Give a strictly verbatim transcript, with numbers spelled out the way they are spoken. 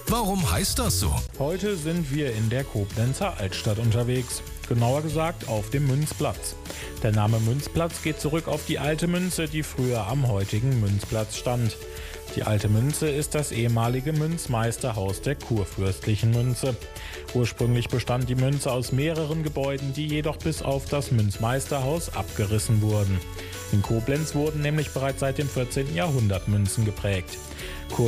Warum heißt das so? Heute sind wir in der Koblenzer Altstadt unterwegs. Genauer gesagt auf dem Münzplatz. Der Name Münzplatz geht zurück auf die alte Münze, die früher am heutigen Münzplatz stand. Die alte Münze ist das ehemalige Münzmeisterhaus der kurfürstlichen Münze. Ursprünglich bestand die Münze aus mehreren Gebäuden, die jedoch bis auf das Münzmeisterhaus abgerissen wurden. In Koblenz wurden nämlich bereits seit dem vierzehnten Jahrhundert Münzen geprägt.